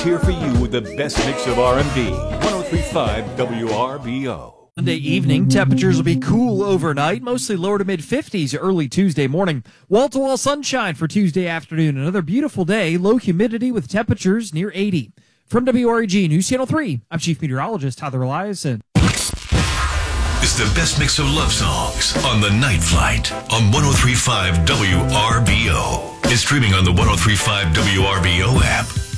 Here for you with the best mix of R&B. 103.5 WRBO. Monday evening, temperatures will be cool overnight, mostly lower to mid-50s early Tuesday morning. Wall-to-wall sunshine for Tuesday afternoon. Another beautiful day, low humidity with temperatures near 80. From WREG News Channel 3, I'm Chief Meteorologist Heather Eliason. It's the best mix of love songs on The Night Flight on 103.5 WRBO. It's streaming on the 103.5 WRBO app.